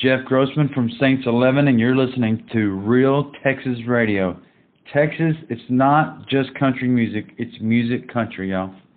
Jeff Grossman from Saints 11, and you're listening to Real Texas Radio. Texas, it's not just country music, it's music country, y'all.